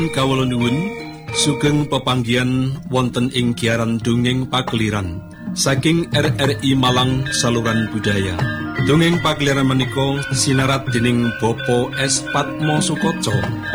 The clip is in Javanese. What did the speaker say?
Kawula nuwun sugeng pepanggihan wonten ing giaran dongeng pageliran saking RRI Malang Saluran Budaya. Dongeng pageliran menika sinarat dening Bapak S. Patmo Sukoco.